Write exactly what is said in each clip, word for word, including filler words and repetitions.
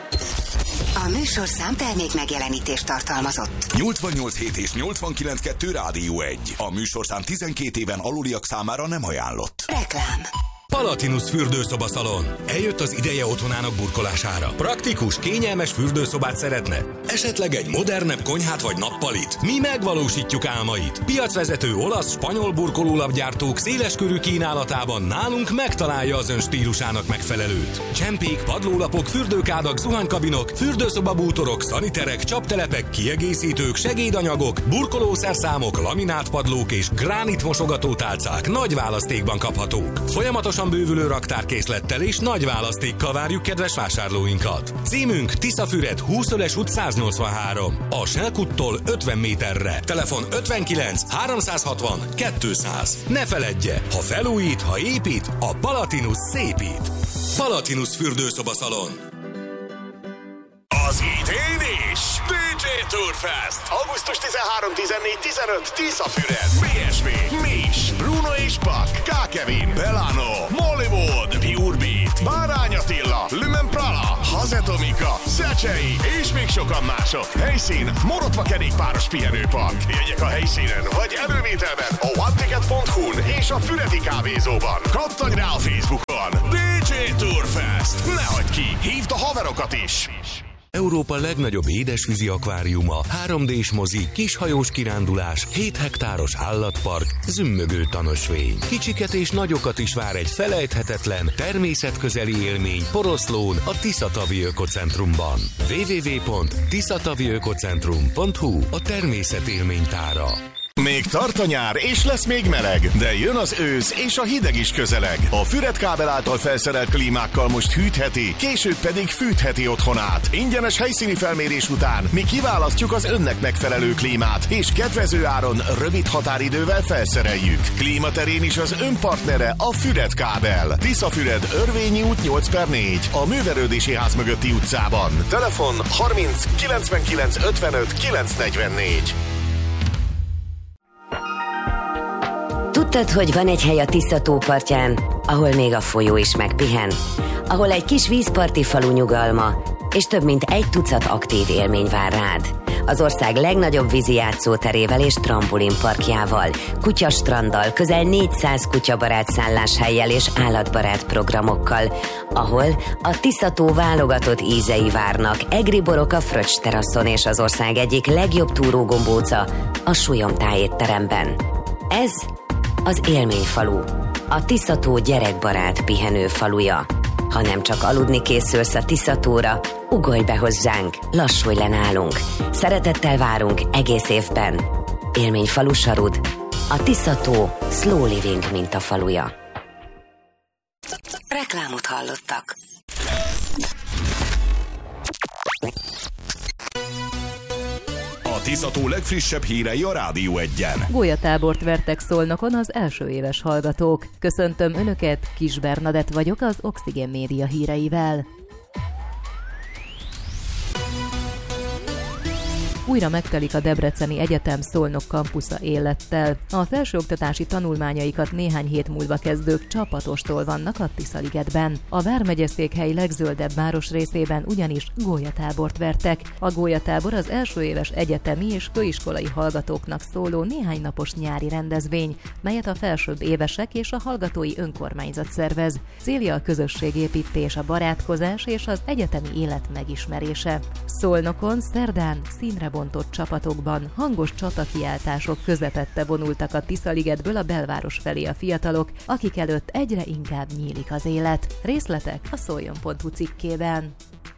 A műsorszám termék megjelenítést tartalmazott. nyolcvannyolc hét és nyolcvankilenc kettő Rádió egy. A műsorszám tizenkét éven aluliak számára nem ajánlott. Reklám. Palatinus fürdőszobaszalon. Eljött az ideje otthonának burkolására. Praktikus, kényelmes fürdőszobát szeretne? Esetleg egy modernebb konyhát vagy nappalit? Mi megvalósítjuk álmait. Piacvezető olasz, spanyol burkolólapgyártók széleskörű kínálatában nálunk megtalálja az ön stílusának megfelelőt. Csempék, padlólapok, fürdőkádak, zuhanykabinok, fürdőszobabútorok, szaniterek, csaptelepek, kiegészítők, segédanyagok, burkolószerszámok, laminátpadlók és gránit mosogatótálcák nagy választékban kaphatók. Folyamatosan bővülő raktárkészlettel és nagy választékkal várjuk kedves vásárlóinkat. Címünk Tiszafüred húszöles út száznyolcvanhárom. A Selkuttól ötven méterre. Telefon ötvenkilenc háromszázhatvan kétszáz. Ne feledje, ha felújít, ha épít, a Palatinus szépít. Palatinus fürdőszobaszalon. Az idén is dé dzsé Tourfest. augusztus tizenhárom, tizennégy, tizenöt Tiszafüred. bé es vé, Mis, Bruno és Pak, K. Kevin, Belano, Mollywood, Pure Beat, Bárány Attila, Lumen Prala, Hazetomika, Szecsei és még sokan mások. Helyszín Morotva kerékpáros pihenőpark. Jegyek a helyszínen vagy elővételben a one ticket pont hu-n és a Füredi kávézóban. Kattanj rá a Facebookon. dé dzsé Tourfest. Ne hagyd ki, hívd a haverokat is. Európa legnagyobb édesvízi akváriuma, három dés mozi, kishajós kirándulás, hét hektáros állatpark, zümmögő tanösvény. Kicsiket és nagyokat is vár egy felejthetetlen, természetközeli élmény Poroszlón, a Tiszatavi Ökocentrumban. double-u double-u double-u pont tiszatavi ökocentrum pont hu a természet élménytára. Még tart a nyár, és lesz még meleg, de jön az ősz, és a hideg is közeleg. A Füred kábel által felszerelt klímákkal most hűtheti, később pedig fűtheti otthonát. Ingyenes helyszíni felmérés után mi kiválasztjuk az önnek megfelelő klímát, és kedvező áron, rövid határidővel felszereljük. Klímaterén is az ön partnere a Füred kábel. Tiszafüred, Örvényi út nyolc per négy, a Művelődési Ház mögötti utcában. Telefon harminc kilencvenkilenc ötvenöt kilencszáznegyvennégy. Tudtad, hogy van egy hely a Tisza tó partján, ahol még a folyó is megpihen? Ahol egy kis vízparti falu nyugalma, és több mint egy tucat aktív élmény vár rád. Az ország legnagyobb vízi játszóterével és trampolinparkjával, kutyastranddal, közel négyszáz kutyabarát szálláshelyjel és állatbarát programokkal, ahol a Tisza tó válogatott ízei várnak, egri borok a Fröccs teraszon és az ország egyik legjobb túrógombóca, a Súlyom étteremben. Ez az élményfalu, a Tisza tó gyerekbarát pihenő faluja. Ha nem csak aludni készülsz a Tisza tóra, ugolj be hozzánk, lassulj le nálunk. Szeretettel várunk egész évben. Élményfalu Sarud, a Tisza tó slow living mintafaluja. Reklámot hallottak. A Tisza tó legfrissebb hírei a Rádió egyen. Gólyatábort vertek Szolnokon az első éves hallgatók. Köszöntöm Önöket, Kis Bernadett vagyok az Oxigén Média híreivel. Újra megtelik a Debreceni Egyetem Szolnok kampusza élettel. A felsőoktatási tanulmányaikat néhány hét múlva kezdők csapatostól vannak a Tiszaligetben. A vármegyeszékhely legzöldebb városrészében ugyanis gólyatábort vertek. A gólyatábor az első éves egyetemi és főiskolai hallgatóknak szóló néhány napos nyári rendezvény, melyet a felsőbb évesek és a hallgatói önkormányzat szervez. Célja a közösségépítés, a barátkozás és az egyetemi élet megismerése. Szolnokon szerdán színre bontott csapatokban hangos csatakiáltások közepette vonultak a Tiszaligetből a belváros felé a fiatalok, akik előtt egyre inkább nyílik az élet. Részletek a szoljon pont hu cikkében.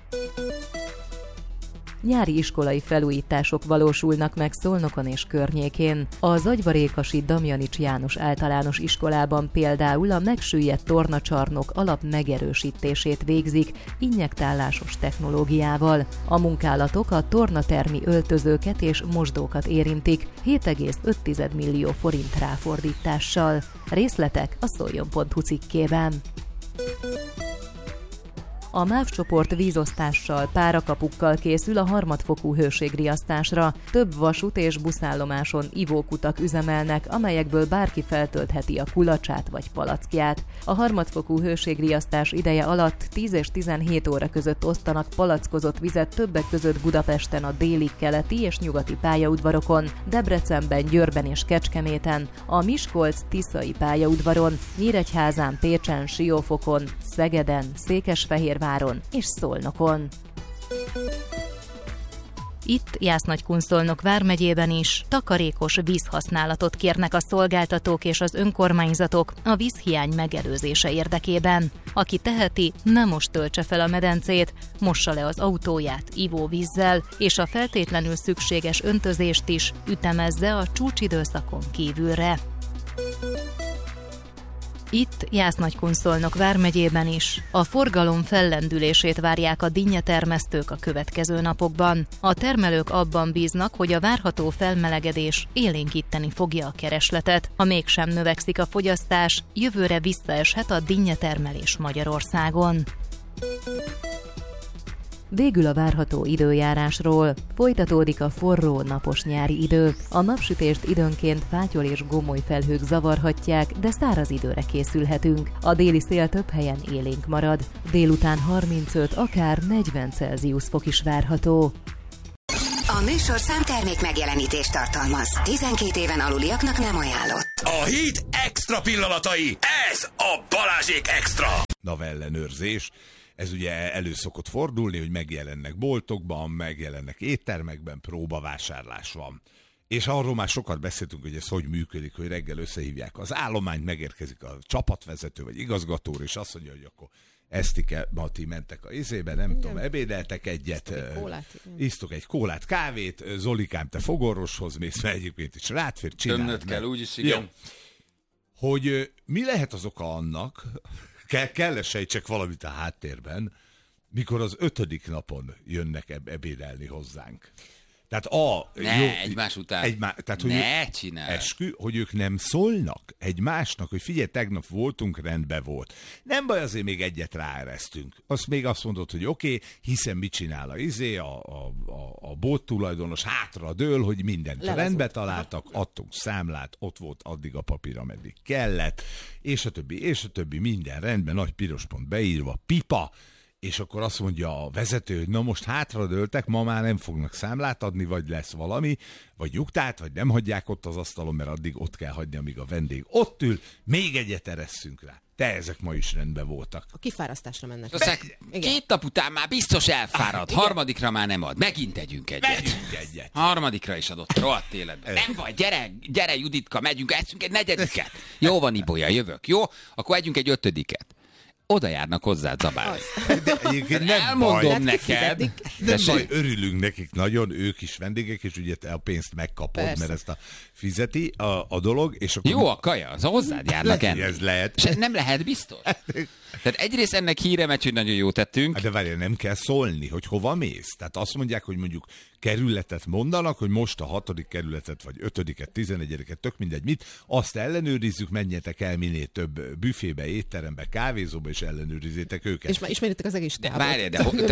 Nyári iskolai felújítások valósulnak meg Szolnokon és környékén. A zagyvarékasi Damjanics János általános iskolában például a megsüllyedt tornacsarnok alap megerősítését végzik injektálásos technológiával. A munkálatok a tornatermi öltözőket és mosdókat érintik hét egész öt millió forint ráfordítással. Részletek a szoljon pont hu cikkében. A MÁV csoport vízosztással, párakapukkal készül a harmadfokú hőségriasztásra. Több vasút és buszállomáson ivókutak üzemelnek, amelyekből bárki feltöltheti a kulacsát vagy palackját. A harmadfokú hőségriasztás ideje alatt tíz és tizenhét óra között osztanak palackozott vizet többek között Budapesten a déli, keleti és nyugati pályaudvarokon, Debrecenben, Győrben és Kecskeméten, a Miskolc-Tiszai pályaudvaron, Nyíregyházán, Pécsen, Siófokon, Szegeden, Székesfehérváron és Szolnokon. Itt Jász-Nagykun-Szolnok vármegyében is takarékos vízhasználatot kérnek a szolgáltatók és az önkormányzatok a vízhiány megelőzése érdekében. Aki teheti, ne most töltse fel a medencét, mossa le az autóját ivóvízzel, és a feltétlenül szükséges öntözést is ütemezze a csúcsidőszakon kívülre. Itt Jász-Nagykun-Szolnok vármegyében is a forgalom fellendülését várják a dinnyetermesztők a következő napokban. A termelők abban bíznak, hogy a várható felmelegedés élénkíteni fogja a keresletet. Ha mégsem növekszik a fogyasztás, jövőre visszaeshet a dinnyetermelés Magyarországon. Végül a várható időjárásról. Folytatódik a forró, napos nyári idő. A napsütést időnként fátyol és gomoly felhők zavarhatják, de száraz időre készülhetünk. A déli szél több helyen élénk marad. Délután harmincöt, akár negyven Celsius fok is várható. A műsor számtermék megjelenítést tartalmaz. tizenkét éven aluliaknak nem ajánlott. A hét extra pillanatai. Ez a Balázsék Extra. Navellenőrzés. Ez ugye elő szokott fordulni, hogy megjelennek boltokban, megjelennek éttermekben, próbavásárlás van. És arról már sokat beszéltünk, hogy ez hogy működik, hogy reggel összehívják az állományt, megérkezik a csapatvezető vagy igazgató, és azt mondja, hogy akkor Esztike, Mati mentek a izébe, nem igen. tudom, ebédeltek egyet, isztok egy kólát, kávét, Zolikám, te fogorvoshoz mész, mert egyébként is rátfér, csináld. Tömnöd kell, úgyis igen. Jó. Hogy mi lehet az oka annak, Kell, kell sejtsek valamit a háttérben, mikor az ötödik napon jönnek eb- ebédelni hozzánk. Tehát a... Ne, jó, egymás után. Egymá, tehát, hogy ne csinálj. Eskü, hogy ők nem szólnak egymásnak, hogy figyelj, tegnap voltunk, rendben volt. Nem baj, azért még egyet ráeresztünk. Azt még azt mondod, hogy oké, okay, hiszen mit csinál a izé, a, a, a, a bot tulajdonos hátra dől, hogy mindent Lelezult. rendbe találtak, adtunk számlát, ott volt addig a papír, ameddig kellett, és a többi, és a többi, minden rendben, nagy piros pont beírva, pipa, és akkor azt mondja a vezető, hogy na most hátradőltek, ma már nem fognak számlát adni, vagy lesz valami, vagy nyugtát, vagy nem hagyják ott az asztalon, mert addig ott kell hagyni, amíg a vendég ott ül, még egyet eresszünk rá. De ezek ma is rendben voltak. A kifárasztásra mennek. Be, két nap után már biztos elfárad, ah, harmadikra már nem ad. Megint együnk egyet. Megyünk egyet. Harmadikra is adott, rohadt életben. Nem baj, gyere, gyere Juditka, megyünk, eszünk egy negyediket. Jó van, Ibolya, jövök, jó? Akkor együnk egy ötödiket. Oda járnak hozzá zabálni. Elmondom neked. De baj, örülünk nekik nagyon, ők is vendégek, és ugye te a pénzt megkapod, persze, mert ezt a fizeti a, a dolog. És akkor jó a kaja, az hozzád járnak enni. Ez lehet. És nem lehet biztos. Tehát egyrészt ennek híre megy, hogy nagyon jó tettünk. De várjál, nem kell szólni, hogy hova mész. Tehát azt mondják, hogy mondjuk kerületet mondanak, hogy most a hatodik kerületet, vagy ötödiket, tizenegyediket, tök mindegy mit, azt ellenőrizzük, menjetek el minél több büfébe, étterembe, kávézóba, és ellenőrizzétek őket. És már ismeritek az egész távot. Várjál, de, de,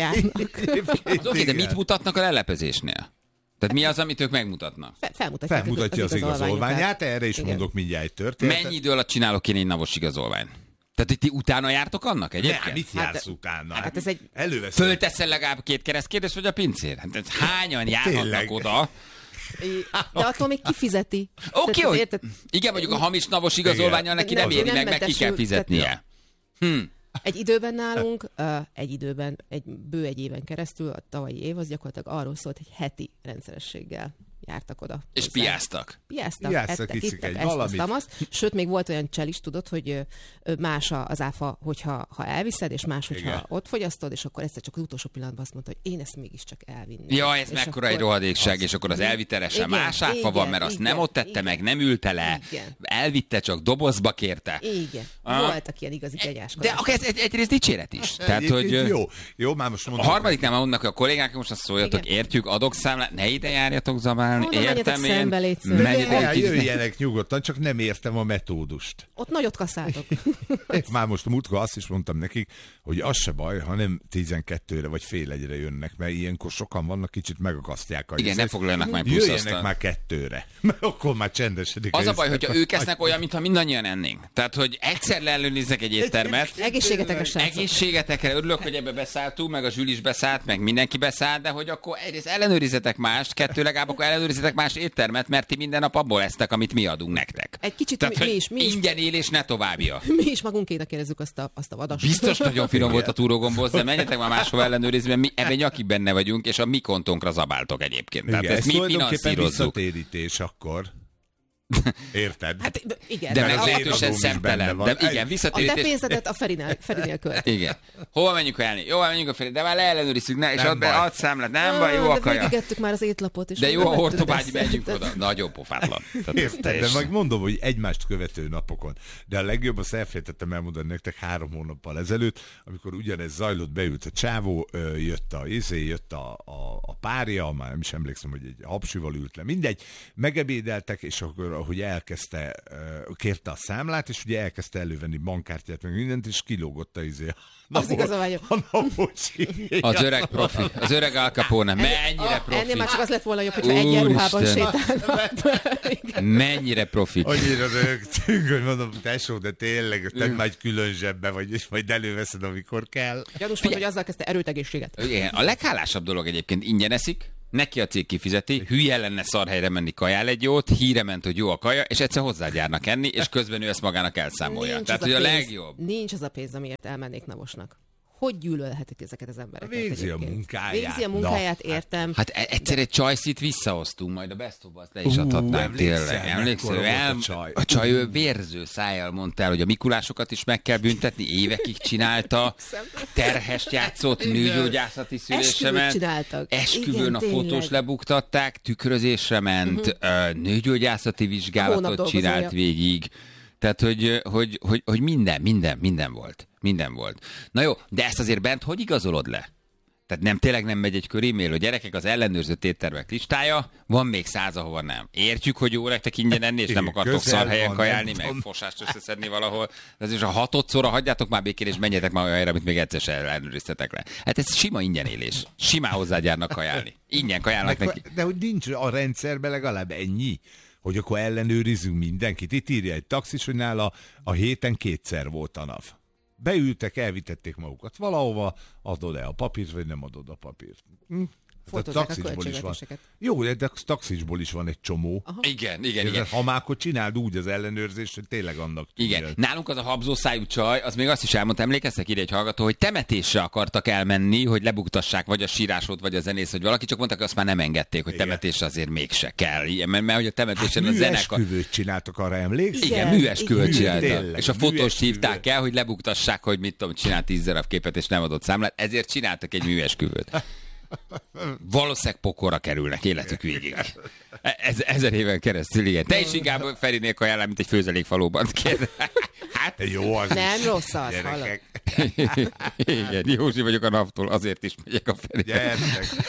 de oké, de mit mutatnak a lelepezésnél? Tehát mi az, amit ők megmutatnak? Fel, felmutatják Felmutatja az, az igazolványát, erre is igen. mondok mindjárt egy történetet. Mennyi idő alatt csinálok én egy napos igazolvány? Tehát, hogy ti utána jártok annak egyébként? Nem, mit jársz hát, utána? Hát, hát ez egy... Előveszem. Fölteszel legalább két keresztkérdést, vagy a pincér? Hát, hányan járhatnak tényleg oda? De attól még kifizeti. Oké, okay, hogy... Igen, mondjuk a hamis navos igazolvánnyal neki nem, nem éri meg, meg ki kell fizetnie. Hm. Egy időben nálunk, uh, egy időben, egy bő egy éven keresztül, a tavalyi év az gyakorlatilag arról szólt, hogy heti rendszerességgel jártak oda. És hozzá. piáztak. Piáztak, ettek, ittek, ezt, azt, azt. Sőt, még volt olyan csel is, tudod, hogy más az áfa, hogyha ha elviszed, és más, hogyha igen. ott fogyasztod, és akkor egyszer csak az utolsó pillanatban azt mondta, hogy én ezt mégiscsak elvinném. Ja, ez mekkora akkor... egy rohadékság, és akkor az elvitelesen más áfa igen, van, mert azt igen, nem ott tette igen, meg, nem ülte le, igen. elvitte, csak dobozba kérte. Igen, ah. voltak ilyen igazi gyegyáskodások. De ez egy, egyrészt dicséret is. Tehát, hogy jó, jó, már most mondom. A harmadiknál már mondnak, hogy a kollégák most azt szóljatok, értjük, adok számlát, ne ide járjatok zabálni. csinálni, értem én. Menjetek, jöjjenek nyugodtan, csak nem értem a metódust. Ott nagyot kasszáltok. Már most múltkor azt is mondtam nekik, hogy az se baj, ha nem tizenkettőre vagy fél egyre jönnek, mert ilyenkor sokan vannak, kicsit megakasztják a igen, izet. Ne foglaljanak már plusz jöjjenek aztán. Már kettőre, mert akkor már csendesedik. Az a baj, hogyha ők esznek olyan, mintha mindannyian ennénk. Tehát, hogy egyszer leellenőriznek egy éttermet. Egészségetekre, srácok. Egészségetekre, örülök, hogy ebbe beszálltunk, meg a Zsül is beszállt, meg mindenki beszállt, de hogy akkor egyrészt ellenőrizetek mást, kettő legalább akkor ellenőrizetek más éttermet, mert ti minden nap abból esztek, amit mi adunk nektek. Egy kicsit Tehát, mi, mi is, mi is. Ingyen élés, ne továbbja. Mi is magunkének érezzük azt a, azt a vadas. Biztos nagyon finom volt a túrógomboz, de menjetek már máshova ellenőrizni, mert mi ebben nyakig benne vagyunk, és a mi kontónkra zabáltok egyébként. Tehát igen, ezt mi finanszírozzuk. Visszatérítés akkor. Érted? Hát igen. De meglehetősen szemtelen. De igen, visszatérítés. A te pénzedet a Ferinél, Ferinél költ. Igen. Hova menjünk elni? Jó, menjünk a Feri, de már leellenőrizzük, ne, és add be, add számlát, nem baj, jó a kaja. De végigettük már az étlapot. És de jó a hortobágyi, menjünk oda. Nagyon pofátlan. Érted, de meg mondom, hogy egymást követő napokon. De a legjobb, azt elfelejtettem elmondani nektek három hónappal ezelőtt, amikor ugyanez zajlott, beült a csávó, jött a izé, jött a, a, a párja, már nem is emlékszem, hogy egy hapsival ült le, mindegy, megebédeltek, és akkor ahogy elkezdte, kérte a számlát, és ugye elkezdte elővenni bankkártyát, meg mindent, és kilógott a izé. Na, az igaz a vagyok. Az öreg profi, az öreg Al Capone, mennyire profi. Ennél már csak az lett volna jobb, hogyha egy ruhában sétálnak. Mennyire profi. Annyira rögtünk, hogy mondom, tesó, de tényleg, te már egy külön zsebbe vagy, és majd előveszed, amikor kell. Gyanús volt, hogy azzal kezdte erőtegészséget. Igen, a leghálásabb dolog egyébként, ingyen eszik, neki a cég kifizeti, hülye lenne szarhelyre menni, kajál egy jót, híre ment, hogy jó a kaja, és egyszer hozzágyárnak enni, és közben ő ezt magának elszámolja. Nincs Tehát, hogy a, a legjobb. Nincs az a pénz, amiért elmennék Navosnak. Hogy gyűlölhetik ezeket az embereket? Végzi a munkáját. Végzi a munkáját, Na, értem. Hát egyszer egy csajszit visszahoztunk, majd a Best of Us-t le is adhatnánk tényleg. Emlékszel, el, a csaj, a csaj ő vérző szájjal mondta el, hogy a Mikulásokat is meg kell büntetni, évekig csinálta, terhest játszott, nőgyógyászati szülésre ment, esküvőn a fotós lebuktatták, tükrözésre ment, uh-huh. nőgyógyászati vizsgálatot csinált végig. Tehát, hogy, hogy, hogy, hogy minden, minden, minden volt. Minden volt. Na jó, de ezt azért bent hogy igazolod le? Tehát nem tényleg nem megy egy kör e-mail, hogy gyerekek, az ellenőrzött éttermek listája, van még száz, ahova nem. Értjük, hogy jó nektek ingyen enni, és nem akartok szar helyen kajálni, meg fosást összeszedni valahol. De azért a hatodszorra hagyjátok már békén, és menjetek már olyan helyre, amit még egyszer sem ellenőriztetek le. Hát ez sima ingyen élés. Simán hozzágyárnak kajálni. Ingyen kajálnak neki. De hogy nincs a rendszerben legalább ennyi, hogy akkor ellenőrizzünk mindenkit. Itt írja egy taxis, hogy nála a héten kétszer volt a NAV. Beültek, elvitették magukat valahova, adod-e a papírt, vagy nem adod a papírt. Hm? A taxisból is van. Jó, de a taxisból is van egy csomó. Aha. Igen, igen, igen. Ha már akkor csináld úgy az ellenőrzést, hogy tényleg annak igen. Tudja. Nálunk az a habzószájú csaj, az még azt is elmondta, emlékeztek ide egy hallgató, hogy temetésre akartak elmenni, hogy lebuktassák vagy a sírásot, vagy a zenész, vagy valaki, csak mondták, hogy azt már nem engedték, hogy igen. Temetésre azért mégse kell. Igen, mert, mert hogy a temetésen hát, a zenekar... műesküvőt csináltak, arra emlékszel? Igen, műesküvőt csináltak. És a fotóst hívták el, hogy lebuktassák, hogy mit tudom, csinált tíz darab képet, és nem adott számlát, ezért csináltak egy műesküvőt. Valószínűleg pokorra kerülnek életük végig. Ez, ezer éven keresztül, igen. Te is inkább Ferinél kajálál, mint egy főzelékfalóban. Hát jó az nem is. rossz az, hallod. Igen, Józsi vagyok a naptól, azért is megyek a Ferinél.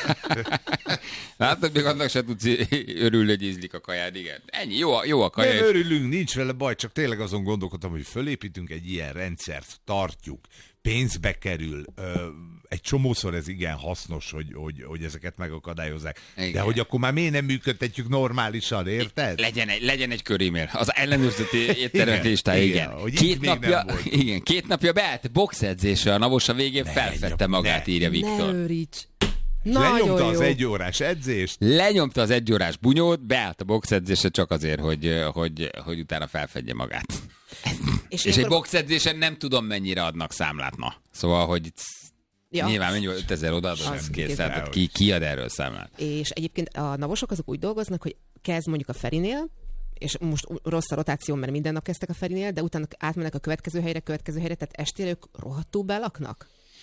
Látod, még annak se tudsz örülni, hogy ízlik a kajád, igen. Ennyi, jó a, jó a kaja. Nem örülünk, nincs vele baj, csak tényleg azon gondolkodtam, hogy fölépítünk egy ilyen rendszert, tartjuk, pénzbe kerül, ö, egy csomószor ez igen hasznos, hogy, hogy, hogy ezeket megakadályozzák. Igen. De hogy akkor már miért nem működtetjük normálisan, érted? Legyen egy, legyen egy körémér. Az ellenőrzött éttermek listája, igen. igen. Két, napja, igen. Két napja beállt boxedzésre, a Navos a végén ne, felfedte ne, magát, ne, írja Viktor. Ne őríts. Lenyomta az egyórás edzést? Lenyomta az egyórás bunyót, beállt a boxedzésre csak azért, hogy, hogy, hogy utána felfedje magát. És, és egy boxedzésen nem tudom, mennyire adnak számlát, na. Szóval, hogy ja. nyilván mennyi ötezer odaadod, az kész, tehát ki, ki ad erről számlát. És egyébként a Navosok azok úgy dolgoznak, hogy kezd mondjuk a Ferinél, és most rossz a rotáció, mert minden nap kezdtek a Ferinél, de utána átmennek a következő helyre, következő helyre, tehát estére ők rohadtul belaknak?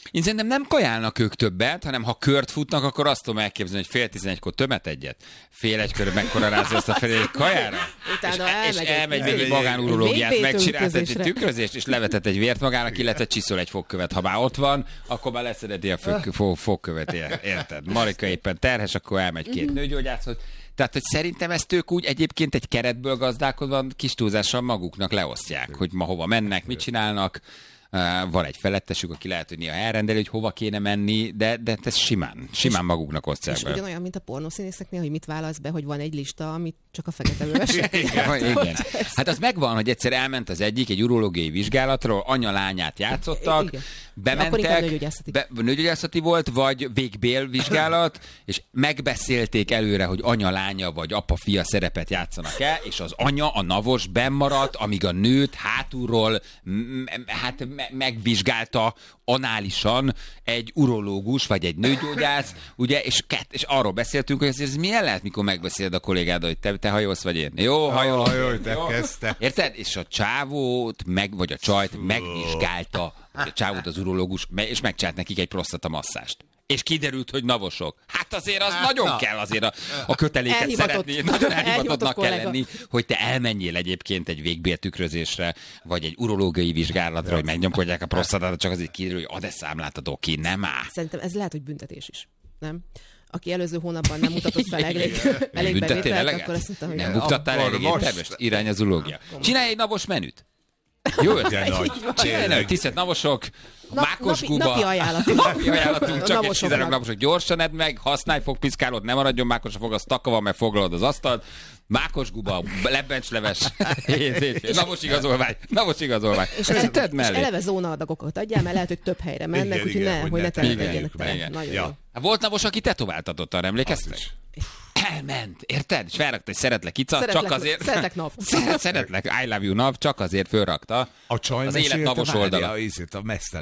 Én szerintem nem kajálnak ők többet, hanem ha kört futnak, akkor azt tudom elképzelni, hogy fél tizenegykor tömet egyet, fél egykor megkoronázza azt a felé kajára, Utána és, és elmegy még egy egy magánurológiát, megcsinált egy tükrözésre. tükrözést, és levetett egy vért magának, illetve csiszol egy fogkövet. Ha már ott van, akkor már leszedeti a fog, fog, fogkövet, érted? Marika éppen terhes, akkor elmegy két nőgyógyászhoz. Tehát, hogy szerintem ezt ők úgy egyébként egy keretből gazdálkodva kis túlzással maguknak leosztják, hogy ma hova mennek, mit csinálnak. Uh, van egy felettesük, aki lehet, hogy néha elrendeli, hogy hova kéne menni, de, de ez simán, simán maguknak osztják és be. ugyanolyan, mint a pornószínészeknél, hogy mit válasz be, hogy van egy lista, amit csak a fekete bővesek. igen, igen. Hát az megvan, hogy egyszer elment az egyik egy urológiai vizsgálatról, anya-lányát játszottak, igen. bementek, nőgyógyászati. Be, nőgyógyászati volt, vagy végbél vizsgálat, és megbeszélték előre, hogy anya-lánya vagy apa-fia szerepet játszanak el, és az anya, a navos bennmaradt, amíg a nőt hátulról m- hát me- megvizsgálta análisan egy urológus, vagy egy nőgyógyász, ugye, és, kett, és arról beszéltünk, hogy ez, ez milyen lehet, mikor megbeszéled a kollégád, hogy te, te hajolsz, vagy én. Jó, hajolok. Hajolj, te kezdte. Érted? És a csávót, meg, vagy a csajt megvizsgálta, a csávót az urológus, és megcsinált nekik egy prostata masszást. És kiderült, hogy navosok. Hát azért az hát, nagyon na. kell azért a, a köteléket elhivatott, szeretni. Nagyon elhivatottnak kell kollega. lenni, hogy te elmenjél egyébként egy végbéltükrözésre, vagy egy urológiai vizsgálatra, ja. hogy megnyomkodják a prostatát, csak azért kiderül, hogy ad-e számlát a doki, nem áll. Szerintem ez lehet, hogy büntetés is. Nem? Aki előző hónapban nem mutatott fel elég, elég bevételt, akkor azt mondta, hogy... Nem mutattál elég értelmes? Irány az urológia. Csinálj egy navos menüt. Jó ötlet. Csinálj, tisztelt navosok, mákos napi, guba. Napi ajánlatunk. Napi ajánlatunk, csak egy kizárólag naposok. Gyorsan edd meg, használj fogpiszkálót, ne maradjon mákos a fog, az taka van, mert foglalod az asztalt. Mákos guba, lebbencsleves, navos igazolvány, navos igazolvány. És, és, és eleve zónaadagokat adjál, mert lehet, hogy több helyre mennek, úgyhogy ne, hogy ne telepedjenek tele. Volt navos, aki tetováltatott, arra emlékeztek? Elment, érted? És felrakta, hogy szeretlek ica, szeretlek, csak azért... Szeretlek nav. Szeretlek, I love you nav, csak azért fölrakta a csaj az élet navos oldala. A, a mesztelen